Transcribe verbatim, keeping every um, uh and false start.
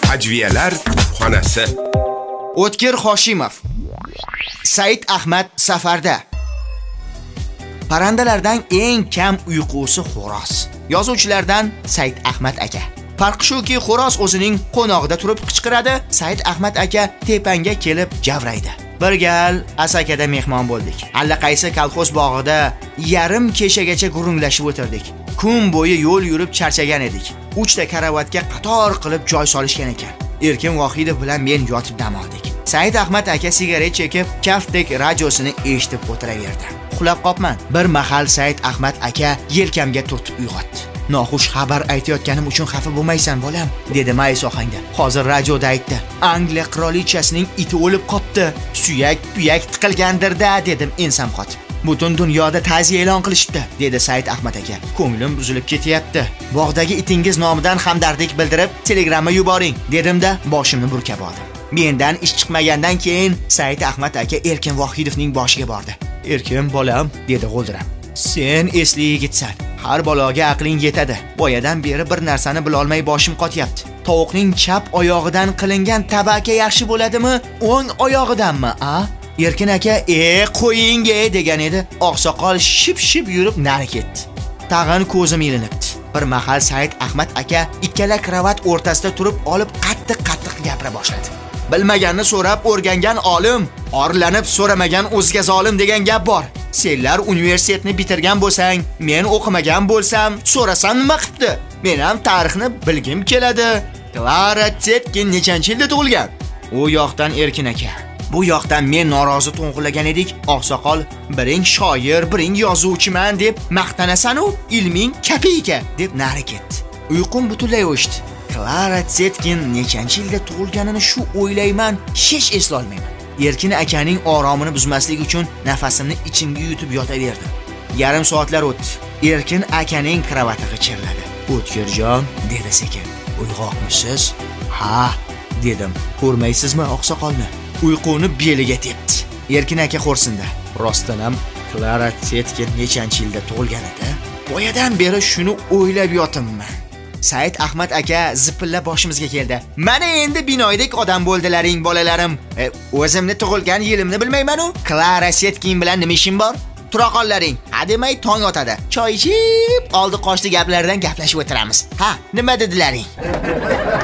Hajviyalar xonasi. O'tkir Hoshimov. Said Ahmad safarda. Parandalardan eng kam uyqusi xo'roz. Yozuvchilardan Said Ahmad aka. Farq shuki, xo'roz o'zining qo'nog'ida turib qichqiradi, Said Ahmad aka tepanga kelib javraydi. Bir gal Asakada mehmon bo'ldik. Allaqaysi kolxoz bog'ida yarim kechagacha gurunglashib o'tirdik. Kun bo'yi yo'l yurib charchagan edik. Uchta karavatga qator qilib joy solishgan ekan. Erkin Vohidov bilan men yotib dam oldik. Said Ahmad aka sigaret chekib, kaftdek radiosini eshitib o'tiraverdi. Uxlab qopman. Bir mahal Said Ahmad aka yelkamga turtib uyg'otdi. Noxush xabar aytayotganim uchun xafa bo'lmaysan, bolam, dedi mayus ohangda. Hozir radioda aytdi. Angliya qirolichasining iti o'lib qopti. Suyak, buyak tiqilgandir-da, dedim ensam qotib. Butun dunyoda ta'ziya e'lon qilishdi, dedi Said Ahmad aka. Ko'nglim buzilib ketyapti. Bog'dagi itingiz nomidan hamdardlik bildirib, telegramma yuboring, dedim-da, boshimni burkab oldim. Mendan ish chiqmagandan keyin Said Ahmad aka Erkin Vohidovning boshiga bordi. Erkin bolam, dedi g'o'ldirab. Sen esli yigitsan. Har baloga aqling yetadi. Boyadan beri bir narsani bilolmay boshim qotyapti. Tovuqning chap oyog'idan qilingan tabaka yaxshi bo'ladimi, o'ng oyog'idanmi, a? Erkin aka, "E, qo'ying-e" degan edi. Oqsoqol ship-ship yurib nari ketdi. Tag'in ko'zim ilinibdi. Bir mahal Said Ahmad aka ikkala kravat o'rtasida turib olib qattiq-qattiq gapira boshladi. Bilmaganni so'rab o'rgangan olim, orlanib so'ramagan o'zga zolim degan gap bor. Senlar universitetni bitirgan bo'lsang, men o'qimagan bo'lsam, so'rasam nima qilibdi? Men ham tarixni bilgim keladi. Klara Tetkin nechanchi yilda tug'ilgan? U yoqdan Erkin aka. Bu yoqdan men norozi to'ng'illagan edik. Oqsoqol, biring shoir, biring yozuvchiman deb maqtanasan-u, ilming kapiyka deb nari ketdi. Uyqum butunlay o'chdi. Klara Tetkin nechanchi yilda tug'ilganini shu o'ylayman, hech eslolmayman. Erkin akaning oromini buzmaslik uchun nafasimni ichimga yutib yotaverdim. Yarim soatlar o'tdi. Erkin akaning kravati g'ichirladi. "O'tkirjon", dedi sekin. "Uyg'oqmisiz?" "Ha", dedim. "Ko'rmaysizmi oqsoqolni? Uyquni beliga tepdi." Erkin aka xo'rsindi. "Rostdan ham Klara Tetkin nechanchi yilda tug'ilgan edi? Boyadan beri shuni o'ylab yotibman." Said Ahmad aka zipillab boshimizga keldi. "Mana endi binoydek odam bo'ldilaring, bolalarim. E, o'zimni tug'ilgan yilimni bilmayman-u. Klara Tetkin bilan nima ishim bor? Tura qollaring. Hademay tong otadi. Choy ichib, oldi qochdi gaplardan gaplashib o'tiramiz. Ha, nima dedilaring?"